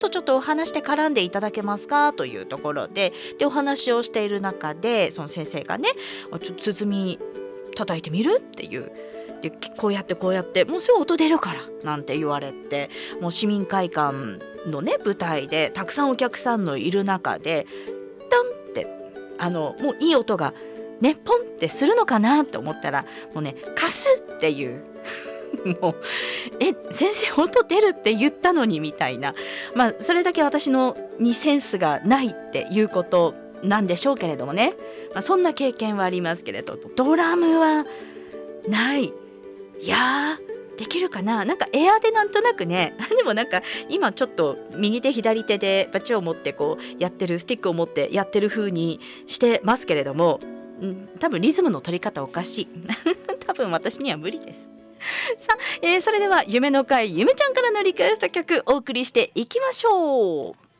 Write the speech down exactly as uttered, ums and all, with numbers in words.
とちょっとお話で絡んでいただけますかというところで、でお話をしている中でその先生がね、ちょっと鼓叩いてみるっていう、でこうやってこうやってもうすぐ音出るからなんて言われて、もう市民会館のね舞台でたくさんお客さんのいる中でドンってあのもういい音がねポンってするのかなって思ったら、もうねカスっていうもうえ先生音出るって言ったのにみたいな、まあそれだけ私のにセンスがないっていうことなんでしょうけれどもね、まあ、そんな経験はありますけれど、ドラムはない。いやーできるかな。なんかエアでなんとなくねでもなんか今ちょっと右手左手でバチを持ってこうやってる、スティックを持ってやってる風にしてますけれども、ん多分リズムの取り方おかしい多分私には無理ですさあ、えー、それでは夢の会ゆめちゃんからのリクエスト曲お送りしていきましょう。